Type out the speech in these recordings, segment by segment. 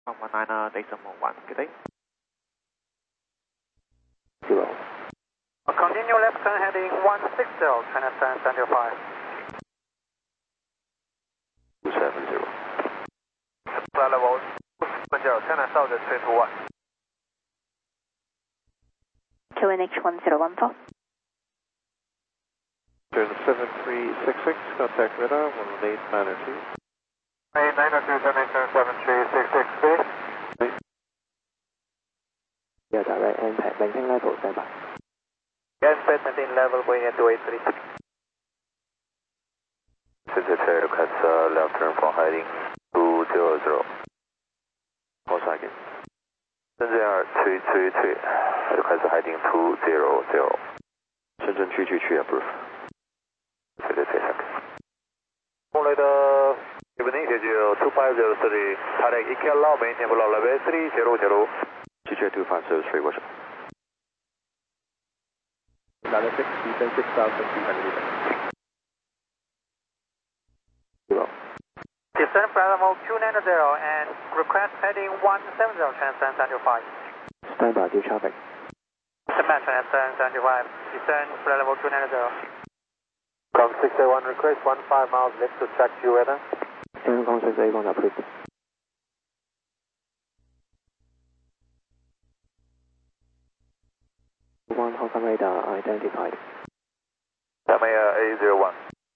19.1, good day. Zero. Continue left turn heading 160, China Sun 75. 270. Flight level 270, China South 321. QNH 1014. Turn 7366, contact radar 1892. 992, Yeah, direct impact. Maintain level, stand by. Impact maintain level going at 283. Secretary request left turn for heading 200. Hold on again. 333, request heading 200. 深圳区去 approve. Secretary. Later, evening schedule 25030, Tarek Ikella, maintain below level 300. GJ 2503, watch out. Level 6, descend 6,300 meters. Zero. Descend flight level 290 and request heading 170, China Sun 75. Stand by, due traffic. Command China Sun 75, descend flight level 290. Kong 681, request 15 miles left to track to weather. Air Kong 681 approved. 1 Hong Kong radar identified. A01.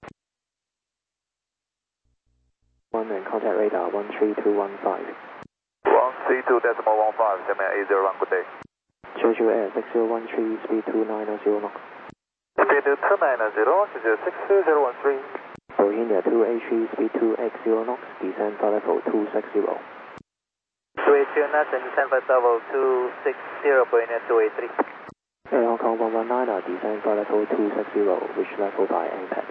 1 and contact radar 13215. 132.15, A01, good day. Jeju Air 6013, speed 290 knots. Speed 290, 62013. Bohemia 283, speed 280 knots, descend flight level 260. 280 knots and descend flight level 260, Bohemia 283. Air Hong Kong 119, descend flight level 260, reach level by impact.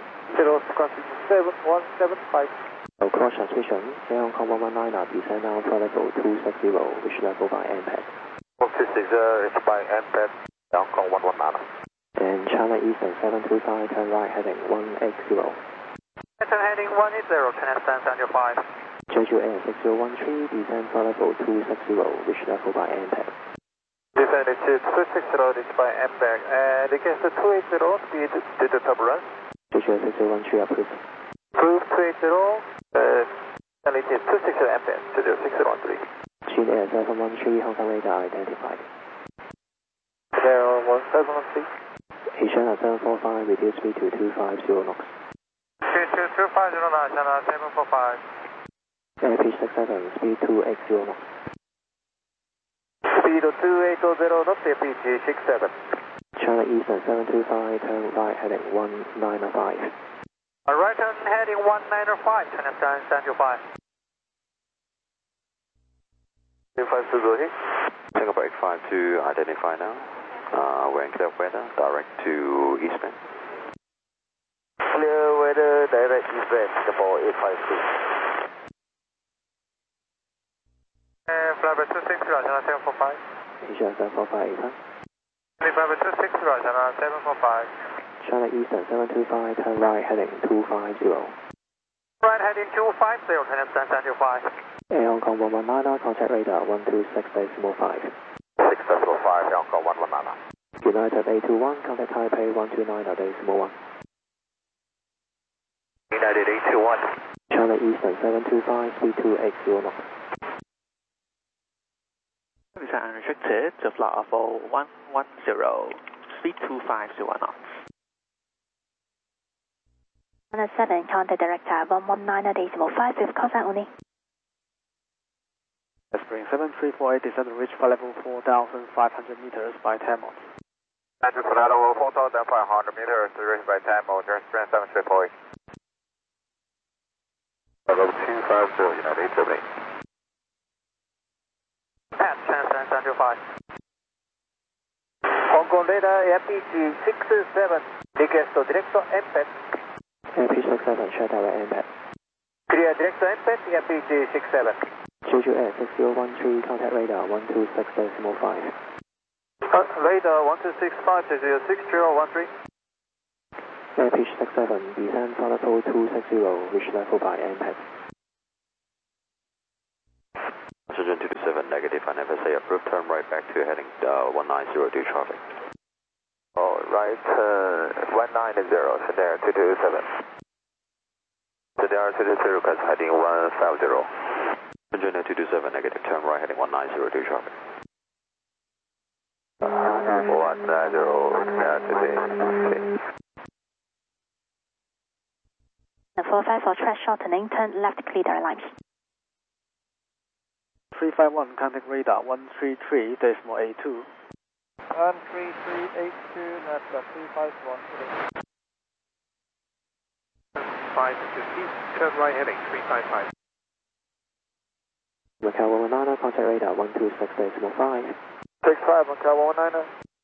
7175. No cross transmission, Air Hong Kong 119, descend now flight level 260, reach level by impact. 160, reach by impact, Air Hong Kong 119. And China Eastern 725, turn right heading 180. Turn heading 180, China Sun 75. Jeju Air 6013, descend flight level 260, reach level by impact. Descend to 260, reach by impact, and against the 280, speed to the turbulence. Jeju Air 6013 approved. Proof 280, altitude 260 impact to the 613. Chin Air 713, Hong Kong radar identified. 01713. Asiana 745, reduce speed to 250 knots. 250 knots, China 745. Air pitch 67, speed 280 knots. Speed 280 knots, pitch 67. China Eastern 725, turn right heading 195. Right turn heading 195, China Sun 75. 2520. Take a break 52, identify now. We're in clear weather, direct to eastbound. Clear weather, direct eastbound, double 852. Flight 260, China 745. Asia 745, 85. Flight 260, China 745. China Eastern 725, turn right heading 250. Right heading 250, China Sun 75. Air Hong Kong 119, contact radar 126.5. 6.5, Hong Kong 119. United A21, contact Taipei 129.1. United A21. China Eastern 725, speed 280 knots. Is unrestricted to flight level 110, speed 250 knots. 7, contact director 119.5 with contact only. Spring 7348, descend reach flight level 4,500 meters by 10 knots. Enter flight level 4,500 meters, reached by 10 knots, Spring 7348. Level 250, United A78. Pass, China Sun 75. Hong Kong radar APG 67, request director impact. Air pitch 67, check direct impact. Clear director impact, APG 67. Jeju Air 6013, contact radar 126.5. Radar 1265 to 06013. Air pitch 67, descend flight level 260, reach level by impact. 深圳 identified, FSA approved, turn right back to heading 190 due traffic. All right, 190, Chanel 227. Chanel 223, request heading 150. Chanel 227, negative, turn right heading 190 due traffic. 190, 454 track shortening, turn left, clear the lines. 351, contact radar 133.82. 13382, that's 351. 550, turn right heading 355. Macau 119, contact radar 126.5. 65, Macau 119.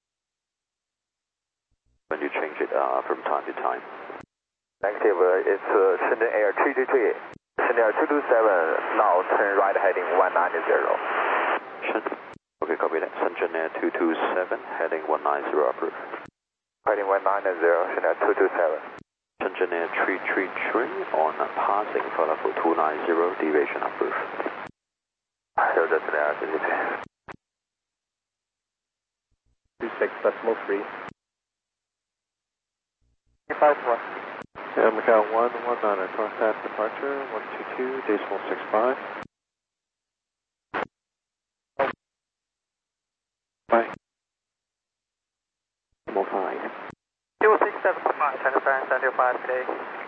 When you change it from time to time. Negative, it's Shenzhen Air 333. Shenzhen Air 227, now turn right heading 190. Okay, copy that. Shenzhen Air 227, heading 190 approved. Heading 190, Shenzhen Air 227. Shenzhen Air 333 on passing follow for 290, deviation approved. So that's an Air 333. 26.3. 5-1. Macau 119, contact departure 122.65. Bye. 5. 2675, transferring 75 today.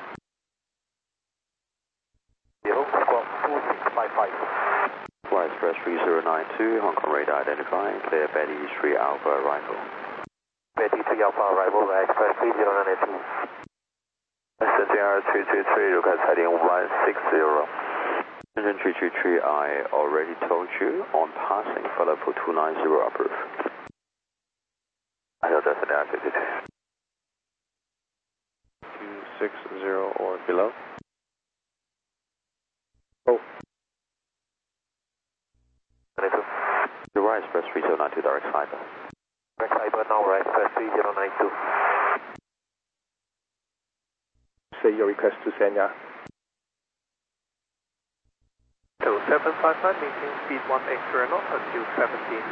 Squawk 2655. Fly Express 3092, Hong Kong radar identified, clear Betty 3 Alpha arrival. Betty 3 Alpha arrival, Express 3092. Shenzhen Air 333, request heading 160. Shenzhen 333, I already told you, on passing follow for 290 approved. I know that's an Air 333. 260 or below. Oh. 92. Right Express 3092, direct cyber. Direct cyber now, right, Express 3092. Say your request to Senya. So 755, maintain speed 180 knots until 17.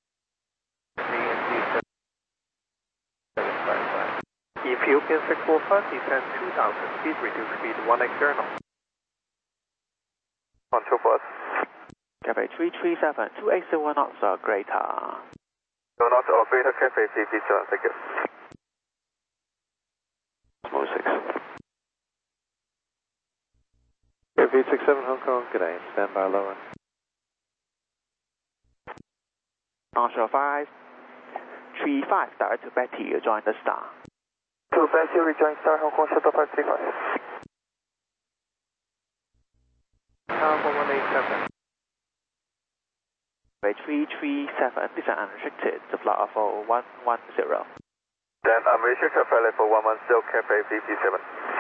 Ethiopian 645, descend 2000, speed reduce speed 180 knots. Control bus. Cafe 337, 280 knots or greater. 2 knots or greater, Cafe 57, thank you. Small 6. V67 Hong Kong, good day, stand by lower. Onshore 5, 35, direct to Betty, join the star. To Betty, rejoin star, Hong Kong, shuttle 535. 1187. Cafe 337, descend unrestricted to flight of 110. Then unrestricted flight level 110, Cafe 57.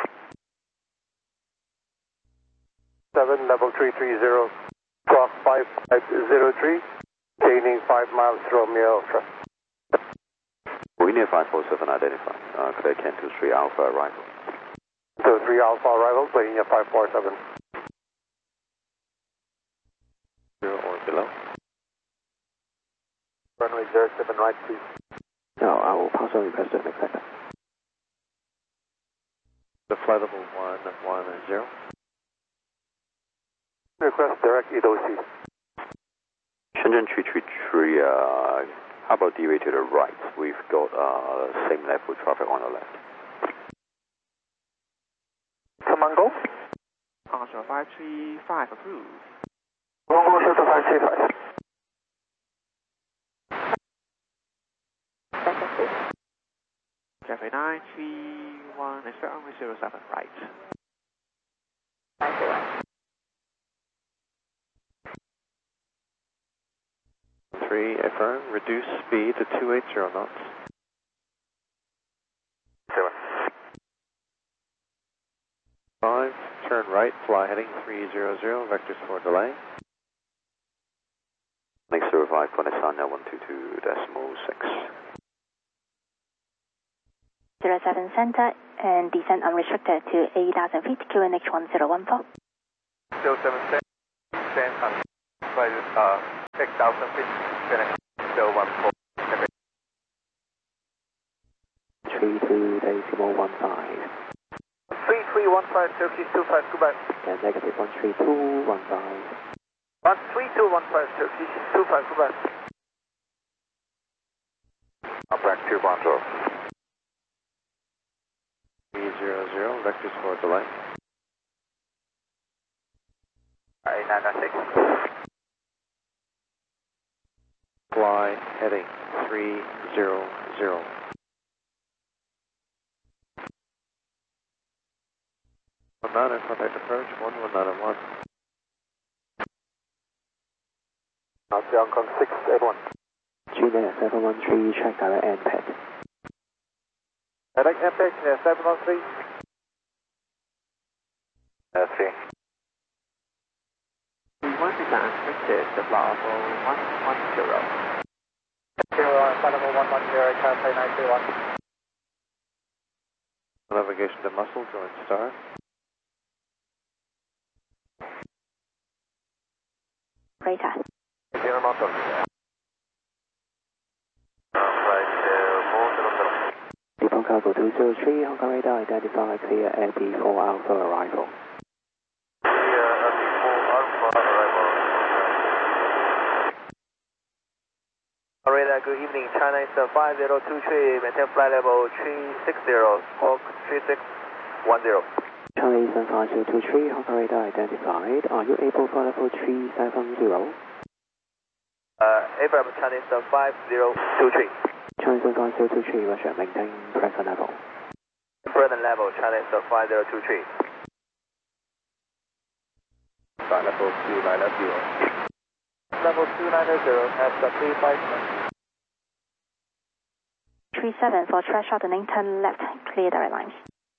7, level 330, squawk 5503, gaining 5 miles, Romeo Ultra. Wind 547 identified, clear 1023 Alpha arrival. 23 Alpha arrival, playing at 547. 0 or below. Runway 07 right, please. No, I will pass on request to next sector. The flight level 110. Request direct EDOC. Shenzhen 333, how about deviate to the right? We've got same level traffic on the left. Command go. Onshore 535, approved. Hong Kong shuttle 535. Cafe 931, expect only 07, right. 3, affirm, reduce speed to 280 knots. 7. 5, turn right, fly heading 300, vectors for delay. Next 05, Conesana 122.6. 07 center and descend unrestricted to 8,000 feet, QNH 1014. 07 stand on. 6,000 feet, finish, still 14. 32.15. 3315, Turkish 25, goodbye. And negative 132.15. 13215, Turkish 25, goodbye. Back to Bonto. 300, vectors for delay. 996. Fly heading 300. Niner, contact approach 11901. Hong Kong 681. Junior 713, check direct and pet. Direct impact, 713. 3. V1 is unrestricted to flight level 110. Flight level 110, Cathay 931. Navigation to Muscle, join star. Radar. Default cargo 203, Hong Kong radar identify clear LB4 Alpha arrival. Radar, good evening. China is 5023, maintain flight level 360, Hawk 3610. Charlie Eastern 5023, Hong Kong radar identified. Are you able for level 370? Abraham, China is 5023. Charlie Eastern 5023, Russia, maintain present level. Present level, China is 5023. Flight level 290. Level 290 at the 359. 37 for track shortening, turn left, clear direct lines.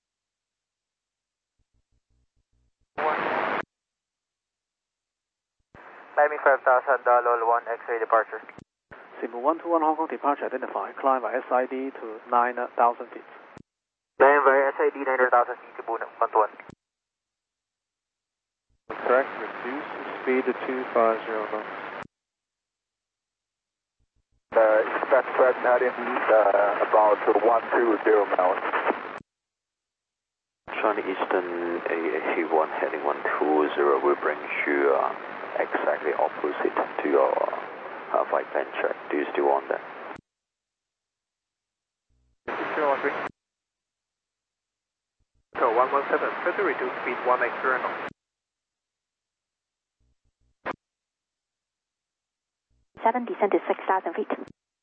Climbing 5,000, level 1, X-ray departure. Signal 121 Hong Kong departure identified. Climb by SID to 9,000 feet. Climb by SID 9,000 feet to Boon 121. Correct, reduce speed to 250 knots. Expect flight heading about 120 miles. China Eastern AAC1 heading 120 will bring you exactly opposite to your flight plan check. Do you still want that? 013. So 117, further reduce speed 1 external. Descend to 6,000 feet.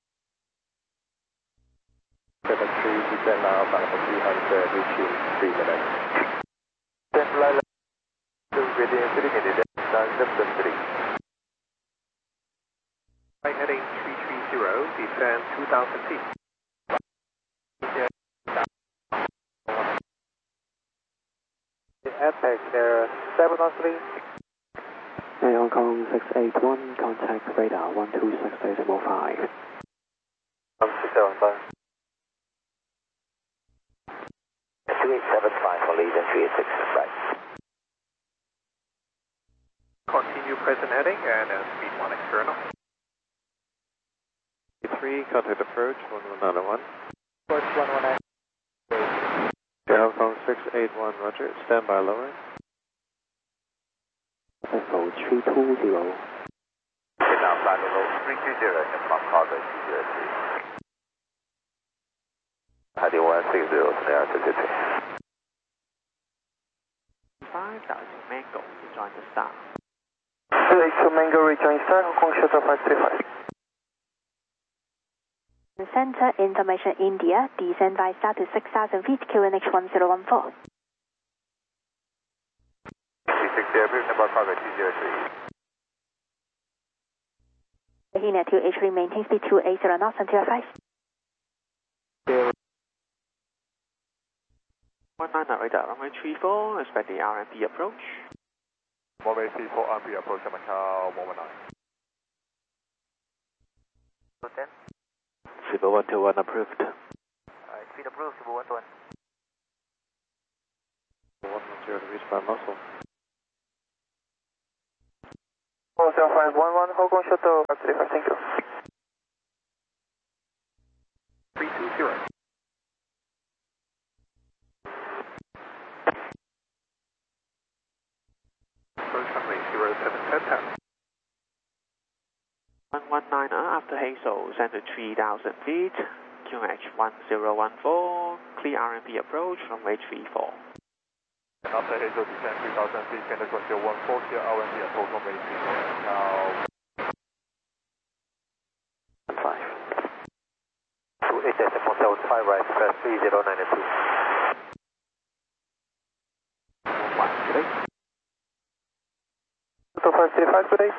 73, descend now, flight level 300, reaching 3 minutes. Then flight level within 3 minutes, 973. Flight heading 330, descend 2,000 feet. Apex there, 713. Hey, Hong Kong 681, contact radar 126.5. 675. 3875 for lead and 386 right. Continue present heading and speed 1 external. 3, contact approach 11901. Approach 119. Hong Kong 681, roger. Stand by lowering. Level 320. Now flight level 320 and from cargo 203. Heading 160 to altitude. 5,000 Mango, join the star. 282 Mango, rejoin star, Hong Kong Shuttle 535. Center information India, descend by star to 6,000 feet, QNH 1014. 360, number cargo 203. Bahina 283, maintain speed 280 knots until 5. 19 radar, runway 34, expect the RMP approach. Runway 34, RMP approach, Macau 119. 10. Civil 121 approved. Speed approved, Cebu 121. 110 to reach by muscle. 40511, Hong Kong Shuttle 535, thank you. 320. Approach runway 0710. 119 after Hazel, center 3000 feet, QNH 1014, clear RMP approach, runway 34. After Hazel, descend 3000 feet, QNH 1014, clear RMP approach, runway 34. Now 28.75 right, press 3092. 2535 today.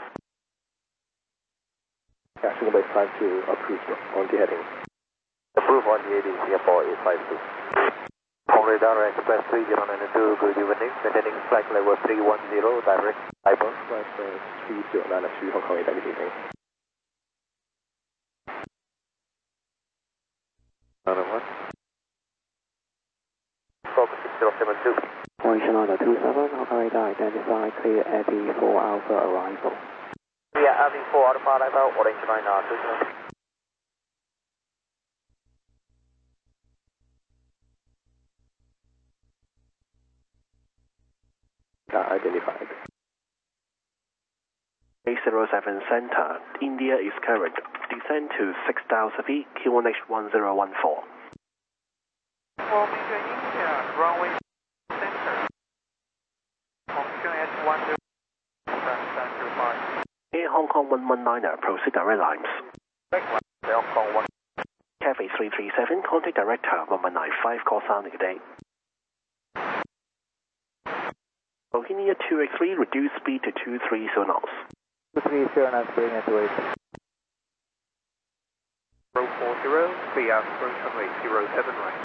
Action base 52 approved on the heading. Approved on the 80, Singapore 852. Hong Radar Express 3092, good evening. Maintaining flight level 310, direct Type Express 3092, Hong Kong identity. Another one. Fox 6072. Ocean Order 27, operator identified, clear Abbey 4 Alpha arrival. Yeah, Abbey 4 Alpha arrival, Orange 9 R2. Identified. 807 Center, India is current. Descend to 6,000 feet, QNH 1014. For Major India, runway center. From QNH 10. Air Hong Kong 119er, proceed direct lines. Hong Kong 1. Cafe 337, contact director 1195, call sounding today. Bohemia 283, reduce speed to 230 knots. 230 knots, bring it to 8. 040, clear approach runway 07 right.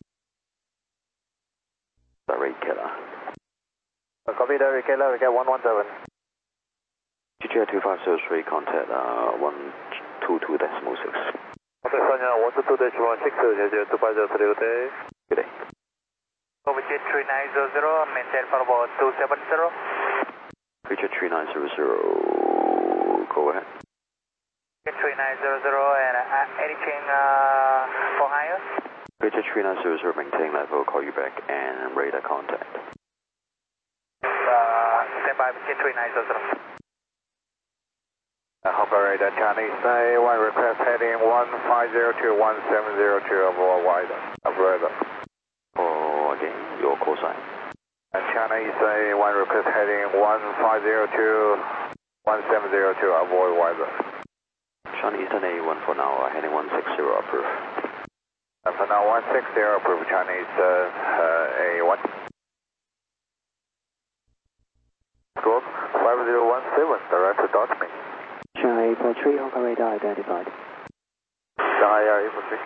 Direct killer. Copy direct killer, we get 117. GJ 2503, contact 122.6. Okay, Sanya 122.16, 2503, good day. Good day. Jet 3900, maintain for about 270. Jet 3900, go ahead. Jet 3900 and anything for higher? Jet 3900, maintain level, call you back and radar contact. Stand by Jet 3900. Operator Chinese Say 1 request heading 1502 1702 avoid wide. Operator. Oh, again, your call sign. China Eastern 1 request heading 1502 1702 avoid weather. China Eastern A1 for now, heading 160 approved. For now 160 approved China Eastern A1. Scope 5017 direct to dot me. Shanghai 43, Hong Kong radar identified. Shanghai Air 43.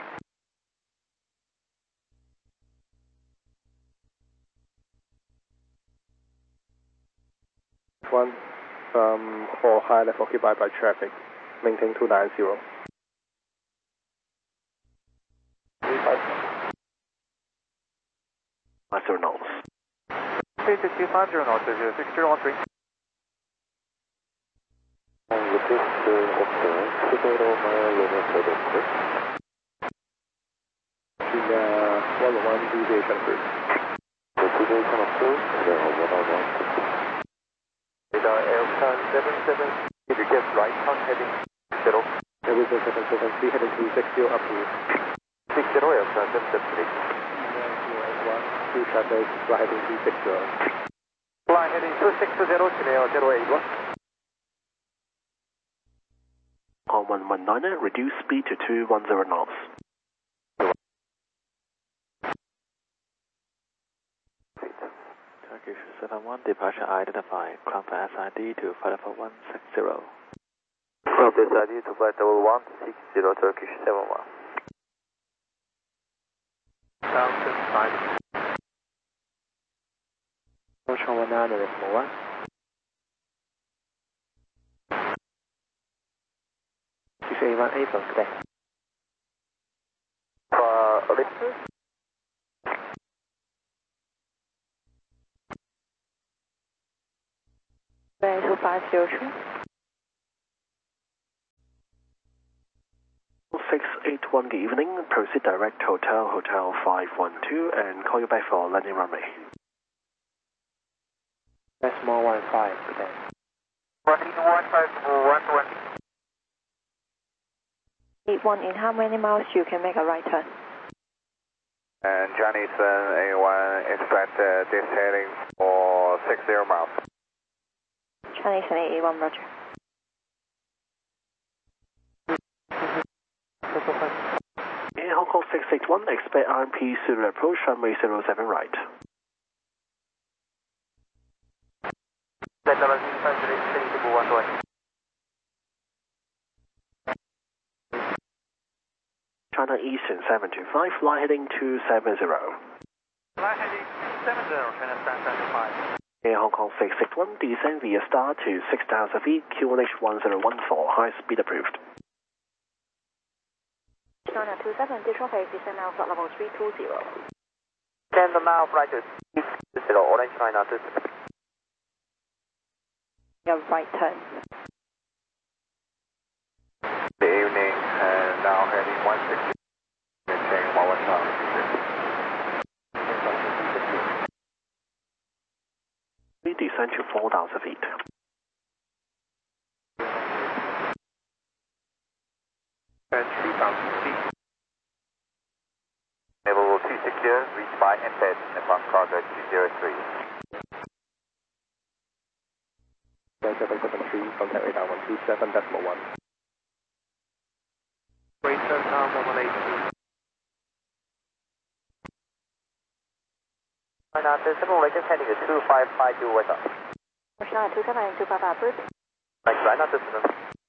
One, all high left occupied by traffic. Maintain 290. 10 knots. 350 knots, 6013. One deviation approved. Deviation approved. Radar Aircon 77. If you get right on heading 0. Aircon 773 heading 260 approved. 60 Aircon 773. 2 traffic, fly heading 260. Fly heading 260, Chineo 081. On 119er, reduce speed to 210 knots. Turkish 71, departure identified, climb for SID to 54160. Climb for SID to 54160, Turkish 71. Mountain 5. Ocean 191. A1 April today. Olympus? Bangkok 502. 681, good evening. Proceed direct Hotel 512 and call you back for landing runway. Decimal 15, good day. 81, in how many miles you can make a right turn? And Johnny A1, expect this heading for 60 miles. Chinese and A1, roger. Air Hong Kong 661, expect RMP Zulu approach runway 07 right. China Eastern 725, fly heading 270. Fly heading 270, China Eastern 725. Air Hong Kong 661, descend via star to 6,000 feet, QNH 1014, high speed approved. China 27, Detroit Bay, descend now flight level 320. Stand now, flight to 30, Orange China 27. Your right turn. Good evening, and now heading 160, maintain 110. We descend to 4,000 feet. And 3,000 feet. Level 260, reach by embed, advanced cargo 203. 773, contact radar 127.1. Great turn now, 182. China 27, we're just heading to 2552 west up. China 27 and 255 approved. Thanks, China 27.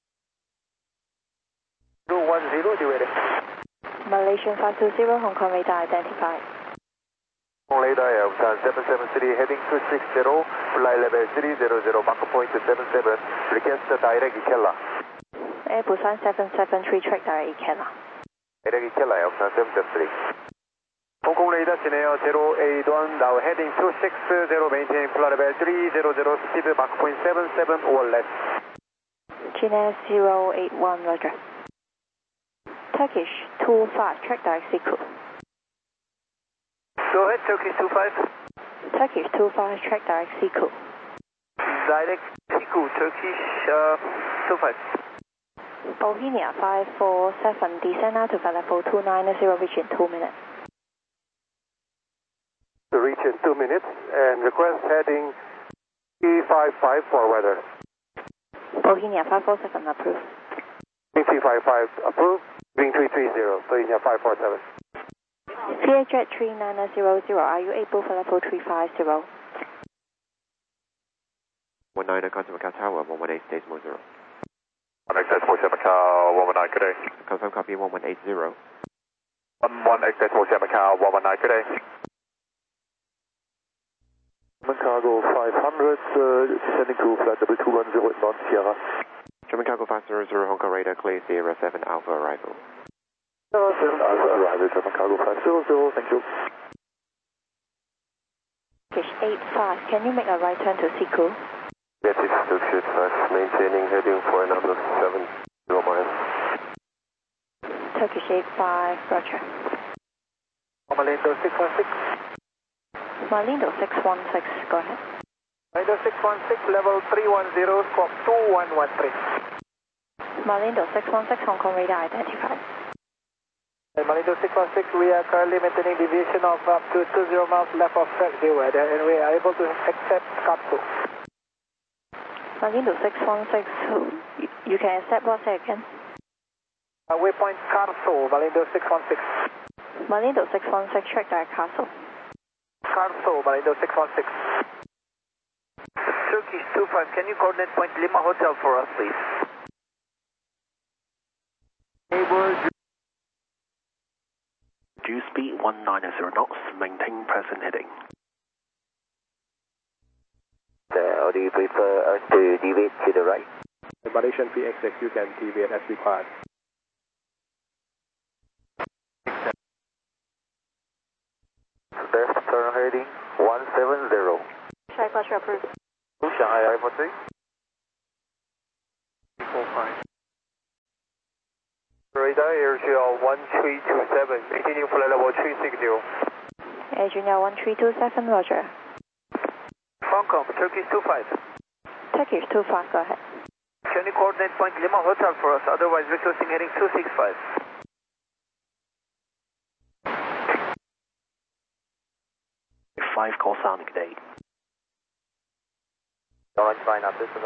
210, you ready? Malaysian 520, Hong Kong radar identified. Hong Kong radar, Elton 773, heading 260, fly level 300, mark point 77, request direct Ikela. Air Busan 773, track direct Ikela. Direct Ikela, Elton 773. Hong Kong radar, Chineo 081, now heading 260, maintain flight level 300, speed mark point 77 or less. China 081, roger. Turkish 25, track direct Siku. Go ahead, Turkish 25. Turkish 25, track direct Siku. Direct Siku, Turkish 25. Bohemia 547, descend now to flight level 290, reach in 2 minutes. To reach in 2 minutes, and request heading 355 for weather. Bohemia 547, approved. 355 approved. Wing 330, Bohemia 547. CHJ 3900, are you able for level 350? 19 contact Macau Tower, 118 decimal 0. 1 decimal 7 Macau, 119, good day. Confirm copy 1180. 118 decimal 7 Macau, 119, good day. Cargo 500, descending to flight level 210 at Mount Sierra. German Cargo 500, Hong Kong radar clear, Sierra 7 Alpha arrival. 7 Alpha arrival, German Cargo 500, thank you. Turkish 85, can you make a right turn to Siku? Yes, it's Turkish 5, maintaining heading for another 70 miles. Turkish 85, roger. Malindo 616. Malindo 616, go ahead. Malindo 616, level 310, squawk 2113. Malindo 616, Hong Kong radar identified. Malindo 616, we are currently maintaining deviation of up to 20 miles left of track weather, and we are able to accept Kapsu. Malindo 616, you can accept what's that again? Waypoint Carso, Malindo 616. Malindo 616, track direct Castle. Carso, Malindo 616. Turkish 25, can you coordinate point Lima Hotel for us, please? Due speed 190 knots, maintain present heading. Or do you prefer us to deviate to the right? The Malaysian PXX, you can deviate as required. Left turn heading 170. Shanghai Cluster approved. Shanghai Alpha 3. 45. Radar Air Junior 1327, maintaining flight level 360. Air Junior 1327, roger. Hong Kong, Turkish 25. Turkish 25, go ahead. Can you coordinate point Lima Hotel for us, otherwise requesting heading 265. Five call sound, good day. Alright, fine, up this is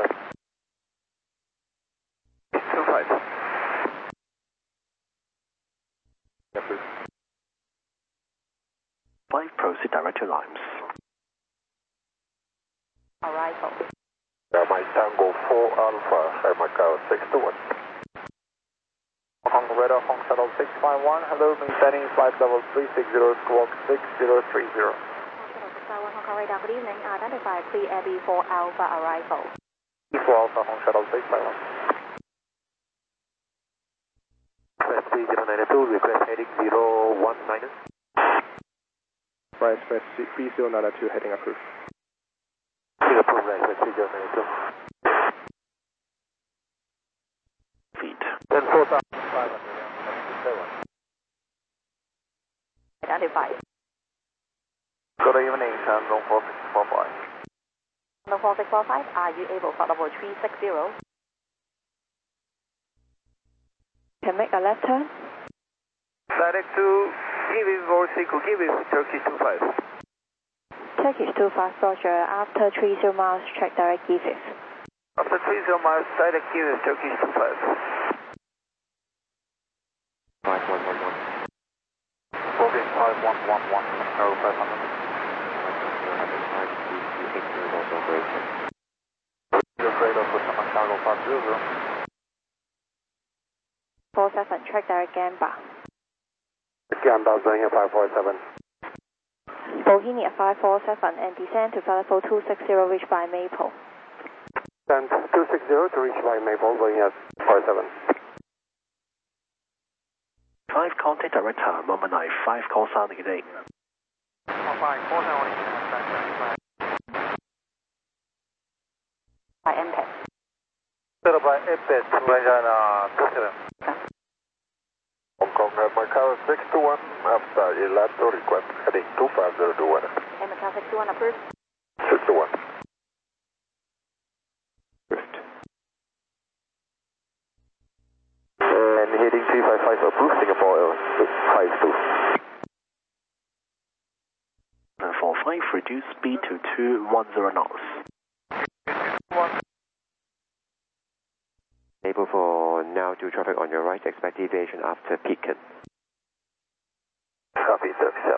25. Five proceed direct to Limes. Arrival. My Tango 4 Alpha, Macau 621. Hong Kong Radar, Hong Shuttle 651, hello, maintaining flight level 360, squawk 6030. Hong Kong Radar, good evening, identify pre-Air B4 Alpha arrival. B4 Alpha, Hong Shuttle 651. Press 3092, request heading 019. Right, express B092 heading approved. Singapore, right, press 3092. Feet. Then 4,500. Identify. Good evening, Shandong 4645. Shandong 4645, are you able for level 360? Can make a left turn. Direct to Kiwi Vorsico, Kiwi Turkish 25. Turkish 25, roger. After 30 miles, check direct Kiwi. After 30 miles, direct Kiwi Turkish 25. 5111. Okay, 5111, no 500. You're afraid of Kusama Cargo 500. 47, check direct Gamba. Gamba, going here 547. Bohemia 547 and descend to flight level 260, reach by Maple. Send 260 to reach by Maple, going here 47. Five contact director, moment 9, five call sound, good day. By MPEG. Set by MPEG, Rajana 27. Hong Kong, Macau 621, after Elato request, heading 250 to weather. Macau 61 approved. 61. And heading 355 approved, Singapore 52. And for 5, reduce speed to 210 knots. Able for now to traffic on your right, expect deviation after Pekin. Copy, Turkish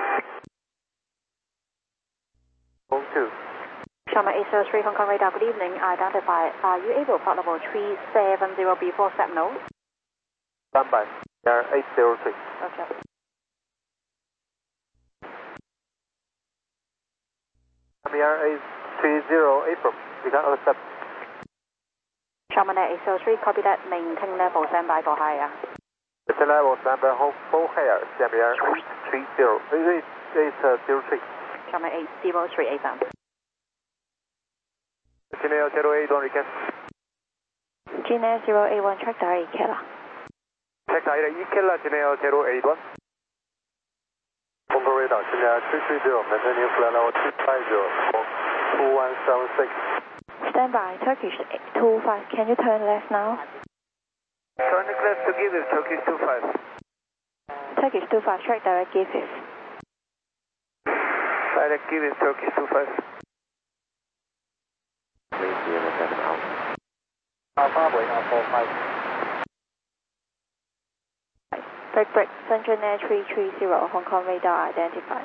2. Sharma 803 Hong Kong Radar, good evening. Identify, are you able for level 370 before set node? Standby, Air 803. Okay. Air 830 April, you can accept. Sharma 803, copy that, maintain level, standby for higher. The level standby hold full higher, Air 830, 803. Sharma 803, AFM. Gmail 081 request. Gmail 081, check direct Ikela. Check direct Ikela, Gmail 081. Hong Kong Radar, Gmail 330, maintaining flight level 250, 2176. Stand by, Turkish 25, can you turn left now? Turn left to give it, Turkish 25. Turkish 25, check direct give it. Direct give it, Turkish 25. Please be able to 7 out. Alpha, wait, Alpha 5. Break, Central Air 330, Hong Kong Radar identified.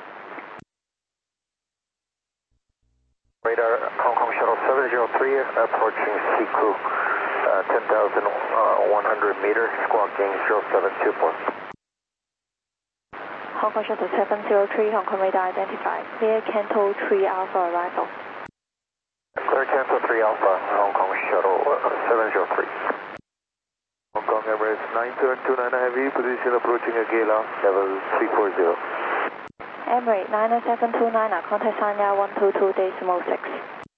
Radar, Hong Kong Shuttle 703, approaching Siku, 10,100 meters, squawking 072 Hong Kong Shuttle 703, Hong Kong Radar identified. Clear Canto 3 Alpha arrival. Clear Canto 3 Alpha, Hong Kong Shuttle 703. Hong Kong Emirates 9729 Heavy, position approaching Agela, level 340. Emirates 99729, contact Sanya 122.6.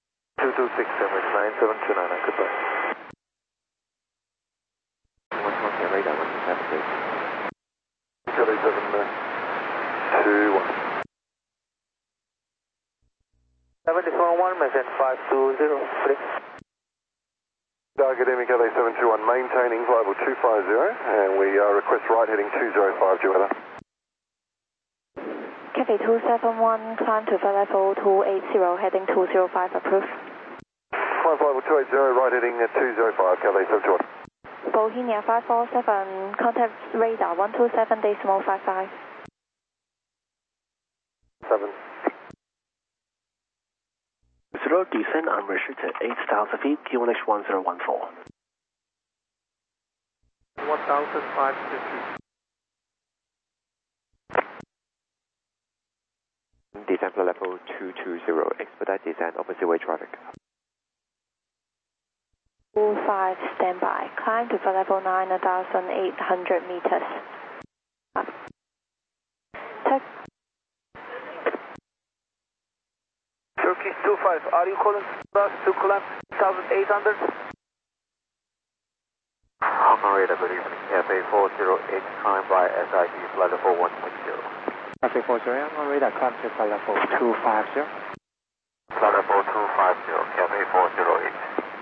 226 Emirates 9729, goodbye. Yeah, radar 127, please. Charlie 721. 741, maintain 520, clear. Academic LA 721, maintaining flight level 250, and we request right heading 205, Julieta. Cafe 271, climb to flight level 280, heading 205, approved. Climb flight level 280, right heading 205, Cafe 721. Bohemia 547, contact radar 127.55. 7. 0, descend unrestricted 8,000 feet, QNH 1014. 1,550. Descent flight level 220, expedite descent, opposite way traffic. 25, standby. Climb to flight level 9,800 meters. Turkish 25, are you calling us to climb 1,800? Hong Kong radar, good evening. FA 408, climb by SID, flight level 110. Cafe 40, Hong Kong radar, climb to flight level 250. Flight level 250, Cafe 408.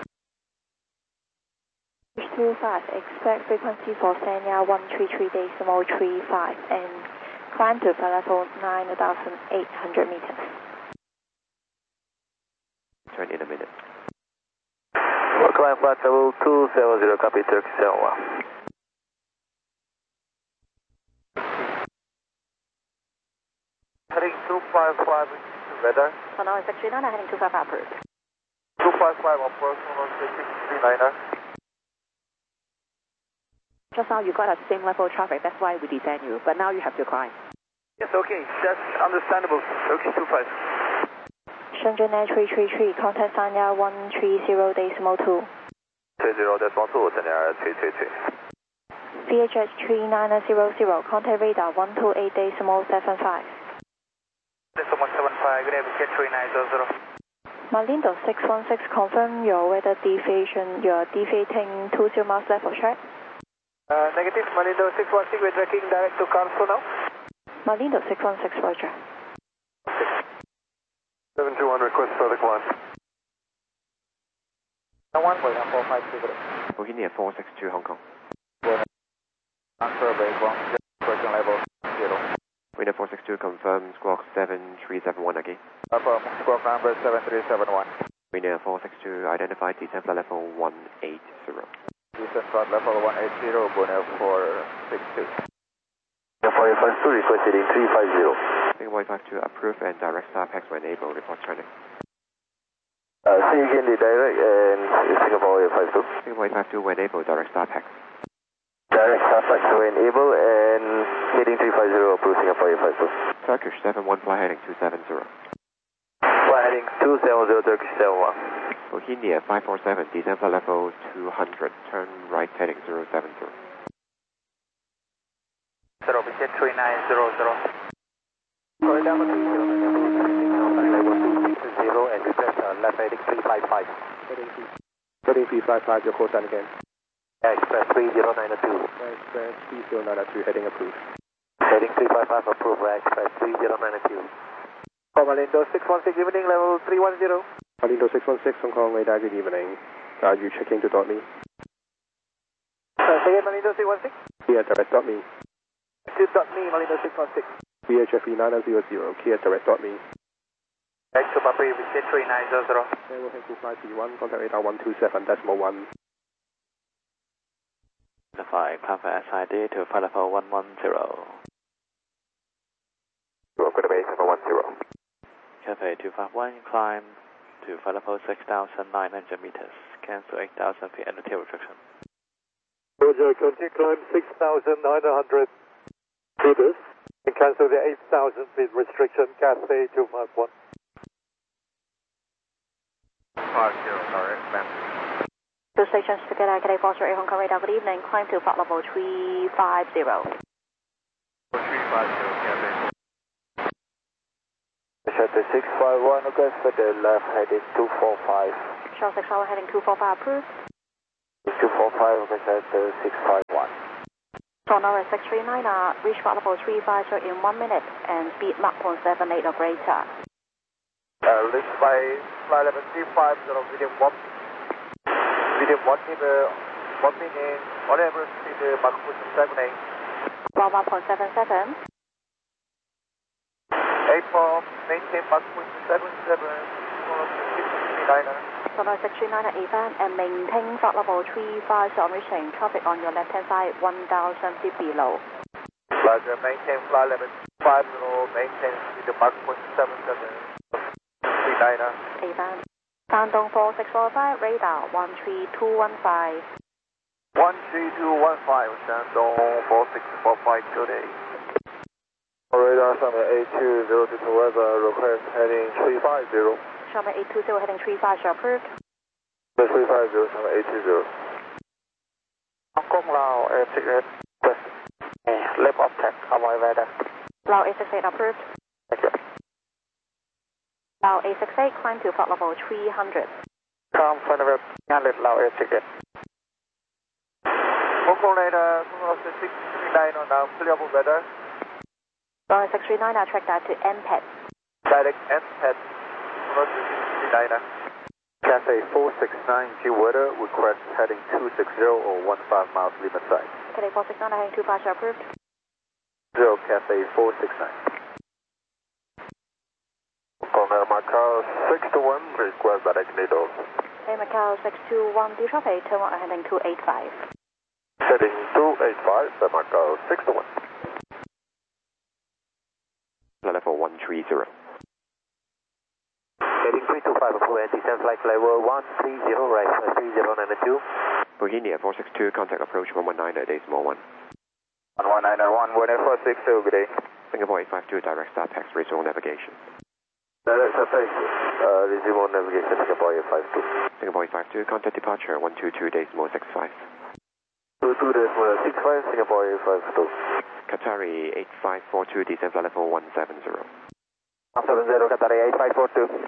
25, expect frequency for Sanya 133.35 and climb to flight level 9,800 meters. Turn in a minute. Climb flight level 270, copy Turkish 71. Heading 255 radar. For now, it's actually not heading 255 approved. 255 approach on 639er. Just now you got a same level of traffic, that's why we descend you, but now you have to climb. Yes, okay, that's understandable. Turkish 25. Shenzhen Air 333, contact Sanya 130.2. 30.2, Sanya 333. VHS 3900, contact radar 128.75. 175, good evening, 3900. Malindo 616, confirm your weather deviation, you're deviating 20 miles left of track. Negative, Malindo 616, we're tracking direct to Carso now. Malindo 616, roger. 721, request further climb. 452. Bohemia 462, Hong Kong. Answer base 1, question level 0. Winner 462, confirm squawk 7371 again. Affirm, squawk number 7371. Winner 462, identified descent flight level 180. Descent flight level 180, Bonner 462. 452, requested in 350. Singapore 52, approve and direct star PAX when able, report training. See again the direct and Singapore 52. Singapore 52, when able, direct star PAX. Direct star PAX when able and heading 350, approve Singapore 52. Turkish 71, fly heading 270. Fly heading 270, Turkish 71. Bohemia 547, descent flight level 200, turn right heading 070. 0, jet 3900. Going down to 30, level 260 and request left heading 355. Heading 355, your call sign again. Express 3092. Express 3092, heading approved. Heading 355 approved, Express 3092. Malindo 616, evening level 310. Malindo 616, Hong Kong radar, good evening. Are you checking to .me? Say again, Malindo 616. Clear direct .me. To .me, Malindo 616. VHF 900, clear direct .me. Back to Papa, jet 3900. Airway Hanku Flight P1, contact radar 127.1. The 5, cover SID to flight level 110. Go to base level 10. Cafe 251, climb to flight level 6,900 meters. Cancel 8,000 feet and tail restriction. Roger, continue climb 6,900 meters and cancel the 8,000 feet restriction, Cathay 251. 50, correct, ma'am. Two stations together, Cadet 408 Hong Kong radar, good evening, climb to flight level 350. 350, Cathay. Shutter 651, request for the left heading 245. Shell 6 hour heading 245 approved. 245, request at 651. Sonora 639, reach flight level 350 in 1 minute and speed Mach 0.78 or greater. Reach by flight level 350, medium 1. Medium 1 meter, 1 minute, whatever speed Mach 0.78. Ground 1.77. 8-4, maintain Mach 0.77, Sonora 639 AFM and maintain flight level 350 on reaching traffic on your left hand side 1000 feet below. Roger, maintain flight level 50, maintain speed Mach 0.77, 39er. AFM. Shandong 4645, radar 13215. 13215, Shandong 4645, good day. Radar Summit 8202 to weather, request heading 350. Summit 820 heading 350 approved. 350, Summit 820. Hong Kong Lao Air West. Left of track, avoid radar. Lao 868 approved. Thank you. Lao 868, climb to flight level 300. Come, flight level 300, Lao 868. Hong Kong radar, 639 on now, clear for weather. Sonora 639, track that to MPET. Direct MPET, 639. Cathay 469, G weather, request heading 260 or 15 miles limit side. Cathay 469 heading 250 approved. 0 Cathay 469. Contact Macau 621, request direct needle. Hey Macau 621, D traffic, turn right heading 285. Heading 285, Macau 621. Level 130. Heading 325, full and descent flight level 130, right 3092. Bohemia 462, contact approach 119 at decimal 1. 119.1, 1462, good day. Singapore 852, direct start tax, resume navigation. Direct start tax, resume navigation, Singapore 852. Singapore 852, contact departure 122 decimal 65. 22 decimal 65, Singapore 852. Qatari 8542, descent flight level 170. 170, Qatari 8542.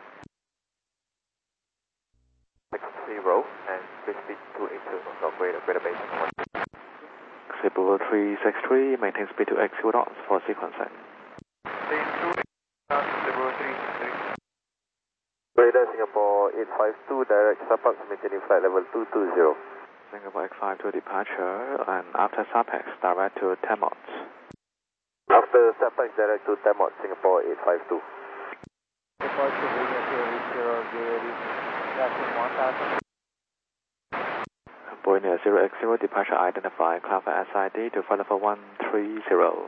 0 and speed 280, so greater base. Cebu 363, maintain speed to X 2 knots for sequencing. Radar Singapore 852, direct SAPAX, maintaining flight level 220. Singapore X52 departure and after SAPEX direct to 10 knots. After SAPEX direct to 10 knots, Singapore 852. Boeing 0X0 departure identified, climb for SID to flight level 130.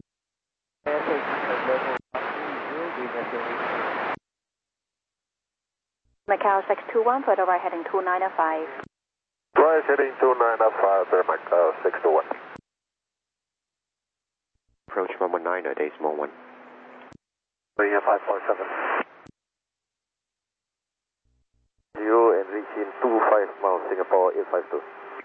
Macau 621, further right heading 295. Right heading 295, Macau 621. Approach 119 at decimal 1. 547. You and reaching 25 miles, Singapore 852.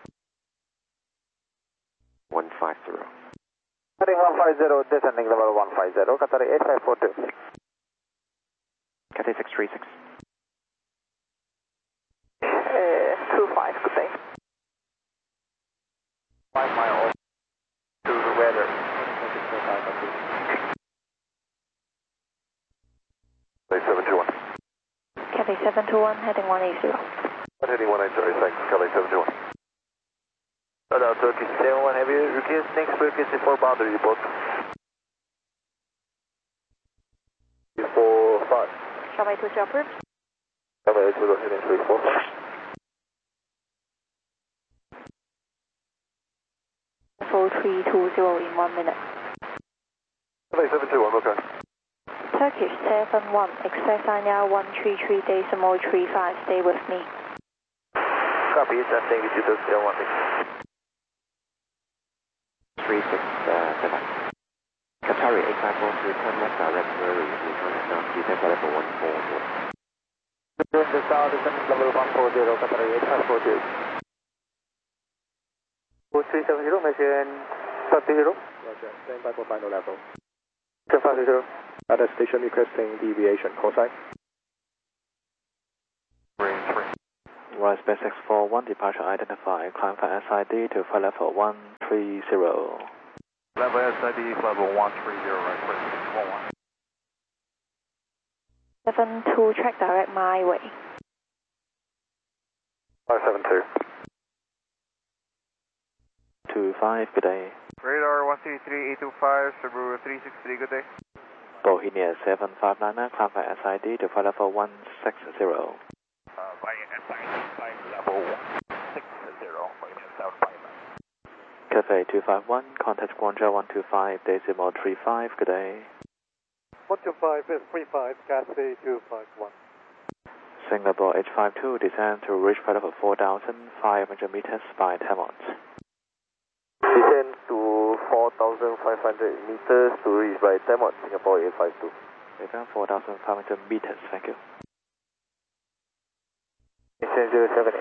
150. Heading 150, descending level 150, Qatari 8542. Cathay 636. 25, good day. 5 miles to the weather. Cathay 721. Cathay 721, heading 180. Heading 180, thanks, Cathay 721. Radar Turkish 71, have you request next frequency for boundary report? 345. Runway 20 approved. Runway 20 heading 345. 4320 in 1 minute. Cathay 721, okay. Turkish 71, express Anya 133 decimal 35, stay with me. Copy, testing with you to 01. 367. Qatari 8543, turn left direct Murray, return at now, descent flight level 140. During the south, descent level 140, Qatari 8542. 4370, mission 50. Roger, stand by for final level. 1050. At the station requesting deviation, call sign. Rise Base 641, departure identified, climb for SID to flight level 130. Level SID level 130, right clear, 11. 72, track direct my way. 572. 25, good day. Radar 133825, Subaru 363, good day. Bohemia 759, climb by SID to flight level 160. Flying SID, flight level 160, Bohemia 759. Cafe 251, contact Guangzhou 125, decimal 35, good day. 125 is 35, Cathay 251. Singapore H52, descend to reach flight level 4,500 meters by 10 knots. Descend to 4,500 meters to reach by 10 knots, Singapore H52. Descend 4,500 meters, thank you. Descend 078.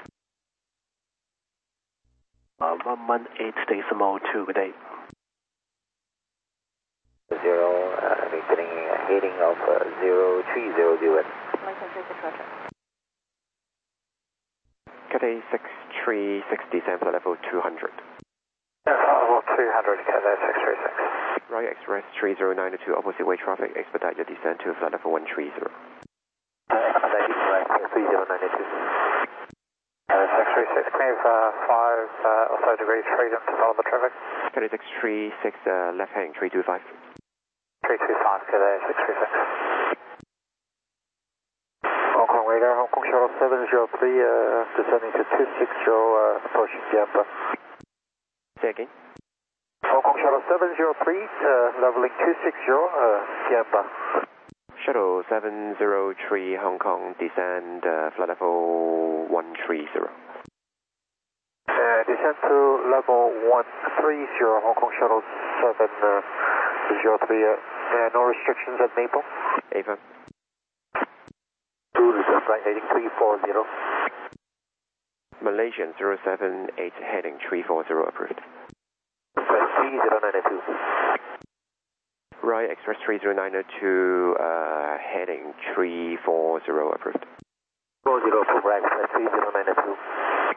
118 decimal 2, good day. 0, maintaining a heading of 0300. Lincoln 36 Roger. Cathay 636, descend flight level 200. Level 300, Cathay 636. Royal Express 30902, opposite way traffic, expedite your descent to flight level 130. Expedite right 3092. 636, clear 5, outside degree, trade into follow the traffic. Cathay 636, left heading 325. 325, Cathay 636. Hong Kong radar, Hong Kong shuttle 703, descending to 260, approaching Diamba. Say again. Hong Kong shuttle 703, leveling 260, Diamba. Shuttle 703 Hong Kong, descend flight level 130. Descend to level 130, Hong Kong shuttle 703, no restrictions at Maple. Ava. 2, descend flight heading 340. Malaysian 078, heading 340, approved. 3092. Royal Express 30902, heading 340, approved. 40 from right, 3092.